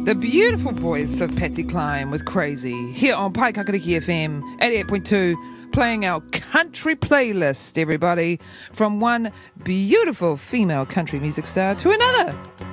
The beautiful voice of Patsy Cline with Crazy here on Pai Kakariki FM 88.2, playing our country playlist, everybody, from one beautiful female country music star to another.